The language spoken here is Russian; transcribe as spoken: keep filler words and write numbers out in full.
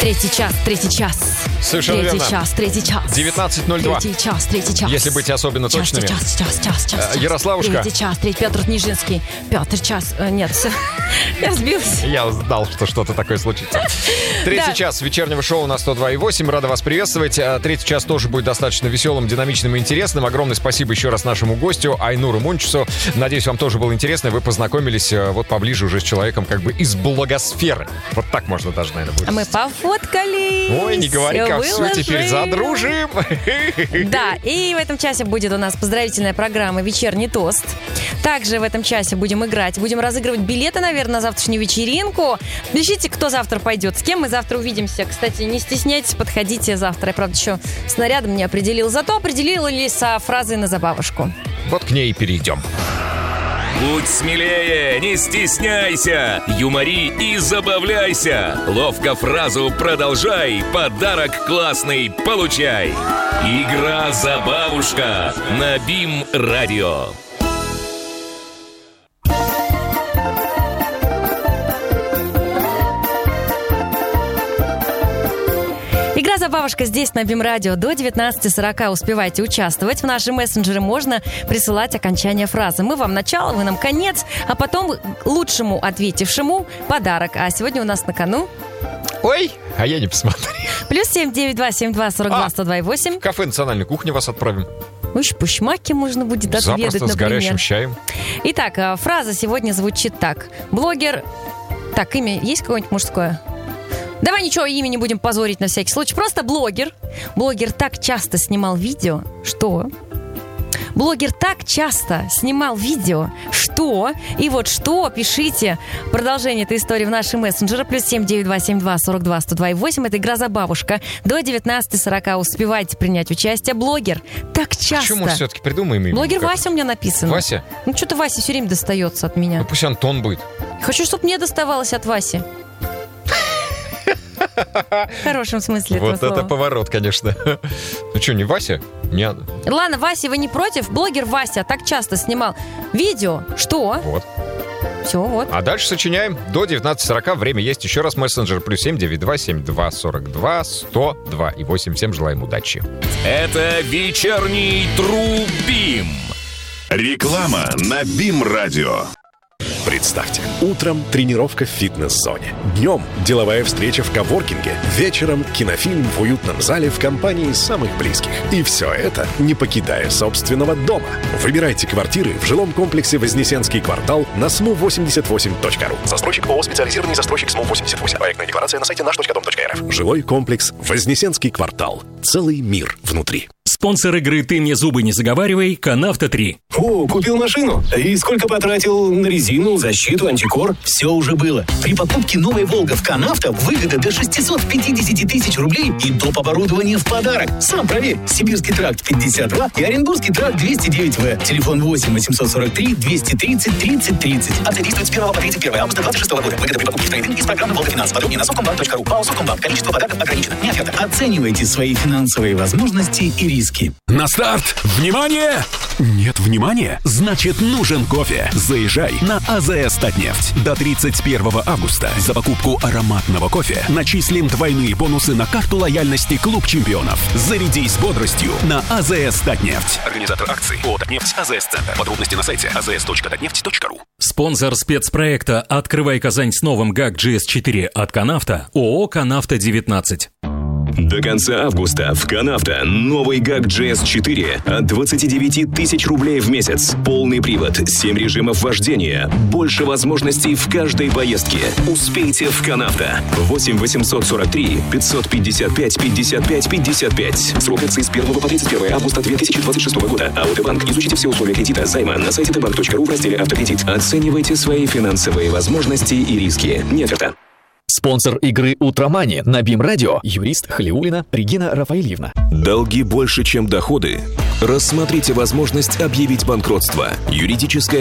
Третий час, третий час. Совершенно третий верно. час, третий час. девятнадцать ноль два. Третий час, третий час. Если быть особенно час, точными. Час, час, час, час, час. Ярославушка. Третий час, третий. Петр Нижинский. Петр, час. Нет, все. Я сбилась. Я знал, что что-то такое случится. Третий Да. час вечернего шоу на сто два и восемь. Рада вас приветствовать. А, Третий час тоже будет достаточно веселым, динамичным и интересным. Огромное спасибо еще раз нашему гостю Айнуру Мунчусу. Надеюсь, вам тоже было интересно. и Вы познакомились а, вот поближе уже с человеком как бы из блогосферы. Вот так можно даже, наверное, будет. А мы пофоткались. Ой, не говори, как все, выложим. теперь задружим. Да, и в этом часе будет у нас поздравительная программа «Вечерний тост». Также в этом часе будем играть, будем разыгрывать билеты, наверное, на завтрашнюю вечеринку. Пишите, кто завтра пойдет, с кем мы завтра увидимся. Кстати, не стесняйтесь, подходите завтра. Я, правда, еще снарядом не определил. Зато определила ли со фразой на забавушку. Вот к ней и перейдем. Будь смелее, не стесняйся, юмори и забавляйся. Ловко фразу продолжай, подарок классный получай. Игра-забавушка на БИМ-радио. Игра-забавушка здесь на БИМ-радио. До девятнадцати сорока успевайте участвовать. В наши мессенджеры можно присылать окончание фразы. Мы вам начало, вы нам конец, а потом лучшему ответившему подарок. А сегодня у нас на кону... Ой, а я не посмотрел. Плюс семь девять два семь два сорок два А, сто два и восемь. В кафе «Национальной кухни» вас отправим. Уж пушмаки можно будет отведать, Запросто, с например. горячим чаем. Итак, а, фраза сегодня звучит так. Блогер... Так, имя есть какое-нибудь мужское? Давай ничего, имя не будем позорить на всякий случай. Просто блогер. Блогер так часто снимал видео, что... Блогер так часто снимал видео, что... И вот что, пишите продолжение этой истории в наши мессенджеры. Плюс семь девять два семь два сорок два сто два и восемь. Это игра-забавушка. До девятнадцати сорока успевайте принять участие. Блогер так часто... Что, может, все-таки придумаем имя? Блогер Как? Вася у меня написано. Вася? Ну, что-то Вася все время достается от меня. Ну, пусть Антон будет. Хочу, чтобы мне доставалось от Васи. В хорошем смысле этого Вот слова. это поворот, конечно. Ну что, не Вася? Не... Ладно, Вася, вы не против? Блогер Вася так часто снимал видео, что... Вот. Все, вот. А дальше сочиняем. До девятнадцати сорока время есть. Еще раз мессенджер. Плюс семь девять два семь два сорок два сто два и восемь. Всем желаем удачи. Это вечерний Трубим. Реклама на БИМ-радио. Представьте, утром тренировка в фитнес-зоне. Днем деловая встреча в коворкинге. Вечером кинофильм в уютном зале в компании самых близких. И все это, не покидая собственного дома. Выбирайте квартиры в жилом комплексе «Вознесенский квартал» на сму восемьдесят восемь точка ру. Застройщик ООО «Специализированный застройщик СМУ восемьдесят восемь». Проектная декларация на сайте наш точка дом точка эр эф. Жилой комплекс «Вознесенский квартал». Целый мир внутри. Спонсор игры «Ты мне зубы не заговаривай» Канавто три. О, купил машину. И сколько потратил на резину, защиту, антикор? Все уже было. При покупке новой «Волга» в Канавто выгода до шестьсот пятьдесят тысяч рублей и доп. Оборудование в подарок. Сам проверь. Сибирский тракт пятьдесят два и Оренбургский тракт двести девять вэ. Телефон восемь восемьсот сорок три двести тридцать тридцать тридцать. Акция действует с первого по тридцать первое августа двадцать шестого года. Выгода при покупке в трейдинг из программы «Волга Финанс». Подробнее на совкомбанк точка ру. ПАО «Совкомбанк». Количество подарков ограничено. Не оферта. Оценивайте свои финансовые возможности и риски. На старт! Внимание! Нет внимания? Значит, нужен кофе. Заезжай на АЗС «Татнефть». До тридцать первого августа за покупку ароматного кофе начислим двойные бонусы на карту лояльности «Клуб чемпионов». Зарядись бодростью на АЗС «Татнефть». Организатор акции ООО «Татнефть», АЗС Центр. Подробности на сайте а зэ эс точка татнефть точка ру. Спонсор спецпроекта «Открывай Казань с новым ГАК джи эс четыре» от Канавто ООО «Канавто девятнадцать». До конца августа в Канавто новый ГАК джи эс четыре от двадцати девяти тысяч рублей в месяц. Полный привод, семь режимов вождения, больше возможностей в каждой поездке. Успейте в Канавто. восемь восемьсот сорок три пятьсот пятьдесят пять пятьдесят пять пятьдесят пять. Срок акции с первого по тридцать первое августа две тысячи двадцать шестого года. АО «Банк». Изучите все условия кредита, займа на сайте тэ банк точка ру в разделе «Автокредит». Оценивайте свои финансовые возможности и риски. Не оферта. Спонсор игры «Утромани» на БИМ-радио. Юрист Халиуллина Регина Рафаильевна. Долги больше, чем доходы? Рассмотрите возможность объявить банкротство. Юридическая